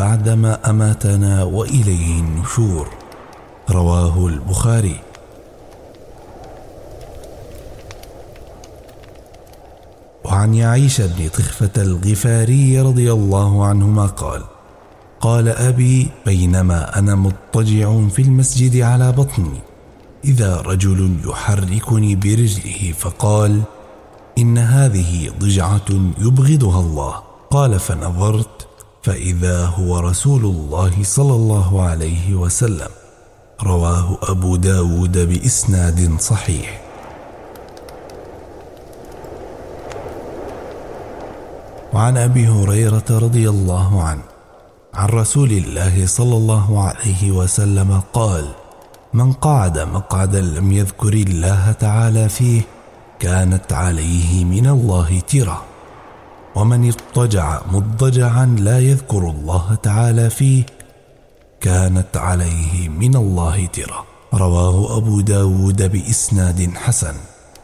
بعدما أماتنا وإليه النشور. رواه البخاري. وعن يعيش بن طخفة الغفاري رضي الله عنهما قال: قال أبي: بينما أنا مضطجع في المسجد على بطني إذا رجل يحركني برجله فقال: إن هذه ضجعة يبغضها الله. قال: فنظرت فإذا هو رسول الله صلى الله عليه وسلم. رواه أبو داود بإسناد صحيح. وعن أبي هريرة رضي الله عنه عن رسول الله صلى الله عليه وسلم قال: من قعد مقعدا لم يذكر الله تعالى فيه كانت عليه من الله ترة، ومن اضطجع مضجعا لا يذكر الله تعالى فيه كانت عليه من الله ترة. رواه أبو داود بإسناد حسن.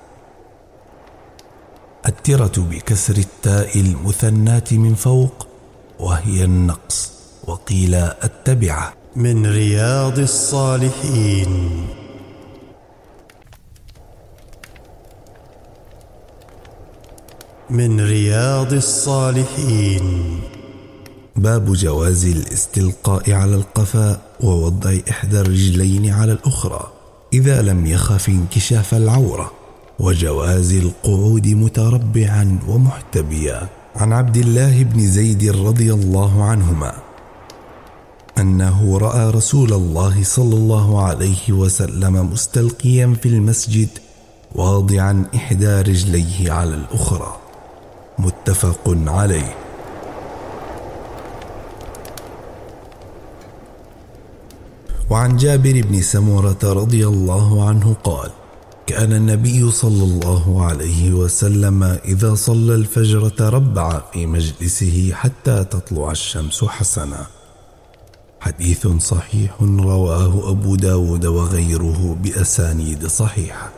الترة بكسر التاء المثناة من فوق وهي النقص، وقيل التبعة. من رياض الصالحين. من رياض الصالحين. باب جواز الاستلقاء على القفاء ووضع إحدى الرجلين على الأخرى إذا لم يخف انكشاف العورة، وجواز القعود متربعا ومحتبيا. عن عبد الله بن زيد رضي الله عنهما أنه رأى رسول الله صلى الله عليه وسلم مستلقيا في المسجد واضعا إحدى رجليه على الأخرى. متفق عليه. وعن جابر بن سمرة رضي الله عنه قال: كان النبي صلى الله عليه وسلم إذا صلى الفجر تربع في مجلسه حتى تطلع الشمس حسنا. حديث صحيح رواه أبو داود وغيره بأسانيد صحيحة.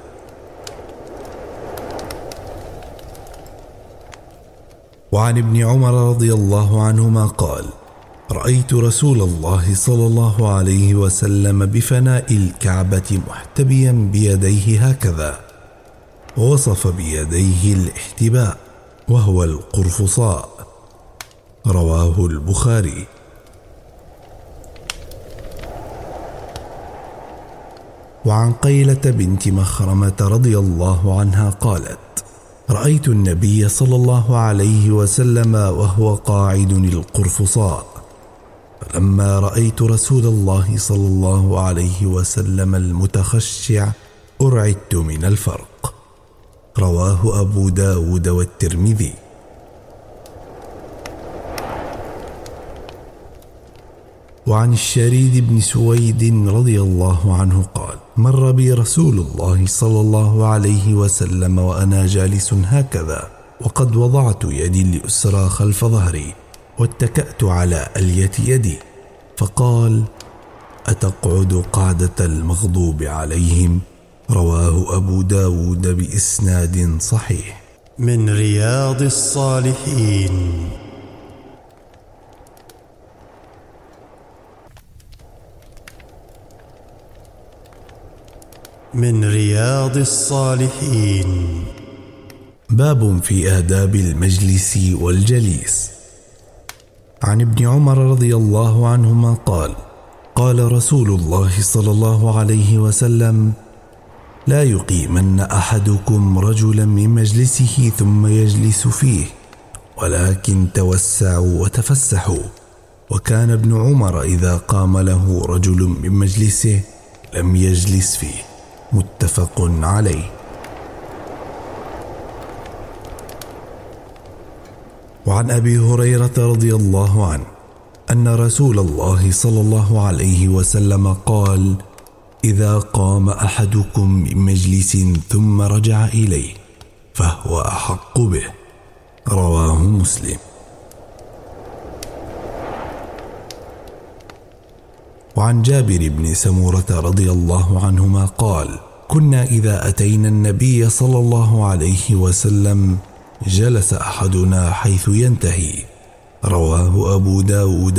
وعن ابن عمر رضي الله عنهما قال: رأيت رسول الله صلى الله عليه وسلم بفناء الكعبة محتبيا بيديه هكذا، ووصف بيديه الاحتباء وهو القرفصاء. رواه البخاري. وعن قيلة بنت مخرمة رضي الله عنها قالت: رأيت النبي صلى الله عليه وسلم وهو قاعد القرفصاء، فلما رأيت رسول الله صلى الله عليه وسلم المتخشع أرعدت من الفرق. رواه أبو داود والترمذي. وعن الشريد بن سويد رضي الله عنه قال: مر بي رسول الله صلى الله عليه وسلم وأنا جالس هكذا، وقد وضعت يدي اليسرى خلف ظهري واتكأت على ألية يدي، فقال: أتقعد قعدة المغضوب عليهم؟ رواه أبو داود بإسناد صحيح. من رياض الصالحين. من رياض الصالحين. باب في آداب المجلس والجليس. عن ابن عمر رضي الله عنهما قال: قال رسول الله صلى الله عليه وسلم: لا يقيمن أحدكم رجلا من مجلسه ثم يجلس فيه، ولكن توسعوا وتفسحوا. وكان ابن عمر إذا قام له رجل من مجلسه لم يجلس فيه. متفق عليه. وعن أبي هريرة رضي الله عنه أن رسول الله صلى الله عليه وسلم قال: إذا قام أحدكم من مجلس ثم رجع إليه فهو أحق به. رواه مسلم. وعن جابر بن سمرة رضي الله عنهما قال: كنا إذا أتينا النبي صلى الله عليه وسلم جلس أحدنا حيث ينتهي. رواه أبو داود